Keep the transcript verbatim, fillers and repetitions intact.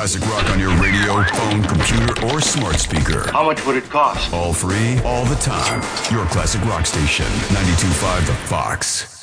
classic rock on your radio, phone, computer, or smart speaker. How much would it cost? All free, all the time. Your classic rock station, ninety-two point five The Fox.